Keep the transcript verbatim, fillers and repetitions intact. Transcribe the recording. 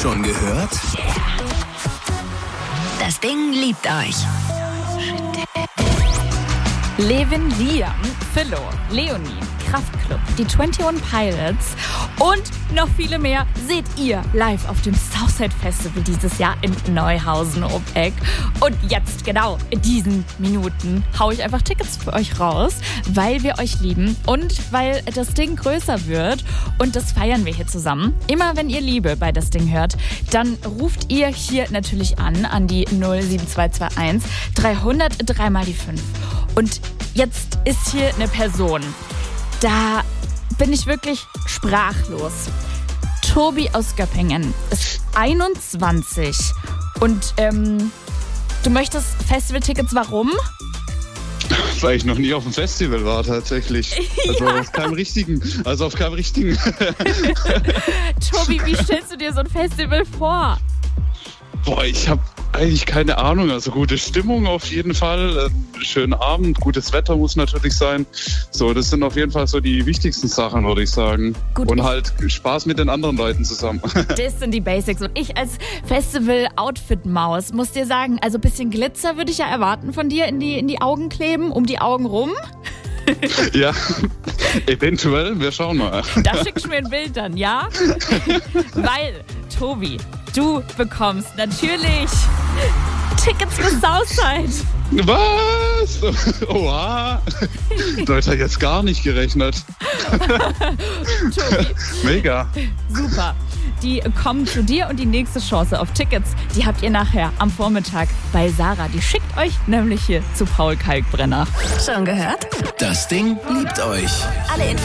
Schon gehört? Das Ding liebt euch. Levin, Liam, Philo, Leonie, Kraftklub, die einundzwanzig Pilots und noch viele mehr seht ihr live auf dem Southside Festival dieses Jahr in Neuhausen-Obeck. Und jetzt, genau in diesen Minuten, haue ich einfach Tickets für euch raus, weil wir euch lieben und weil das Ding größer wird. Und das feiern wir hier zusammen. Immer wenn ihr Liebe bei das Ding hört, dann ruft ihr hier natürlich an, an die null sieben zwei zwei eins dreihundert drei mal die fünf. Und jetzt ist hier eine Person, da bin ich wirklich sprachlos. Tobi aus Göppingen ist einundzwanzig und ähm, du möchtest Festivaltickets, warum? Weil ich noch nie auf dem Festival war tatsächlich. Also Ja. auf keinem richtigen. Also auf keinem richtigen. Tobi, wie stellst du dir so ein Festival vor? Boah, ich habe eigentlich keine Ahnung. Also gute Stimmung auf jeden Fall. Äh, schönen Abend, gutes Wetter muss natürlich sein. So, das sind auf jeden Fall so die wichtigsten Sachen, würde ich sagen. Gut. Und halt Spaß mit den anderen Leuten zusammen. Das sind die Basics. Und ich als Festival-Outfit-Maus muss dir sagen, also ein bisschen Glitzer würde ich ja erwarten von dir in die, in die Augen kleben, um die Augen rum. Ja, eventuell. Wir schauen mal. Da schickst du mir ein Bild dann, ja? Weil, Tobi, du bekommst natürlich Tickets für Southside. Was? Oha. Leute, hat jetzt gar nicht gerechnet. Tobi, Mega. super. Die kommen zu dir und die nächste Chance auf Tickets, die habt ihr nachher am Vormittag bei Sarah. Die schickt euch nämlich hier zu Paul Kalkbrenner. Schon gehört? Das Ding liebt euch. Alle Infos